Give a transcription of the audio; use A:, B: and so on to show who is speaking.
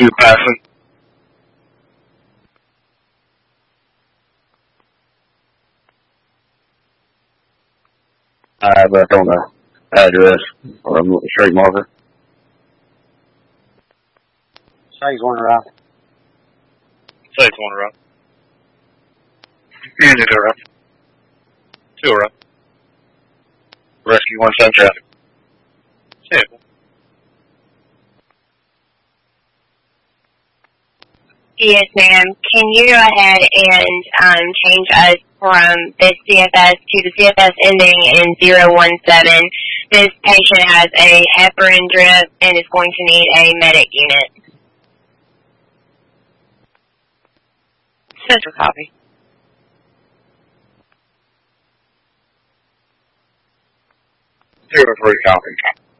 A: 2 passing. I have that on the address or a street marker.
B: Say's one around.
C: Say's one around.
A: Unit around.
C: 2 around.
A: Rescue 1 7 traffic.
C: Yeah.
D: Yes, ma'am. Can you go ahead and change us from this CFS to the CFS ending in 017? This patient has a heparin drip and is going to need a medic unit. Central copy.
A: Zero 3 copy.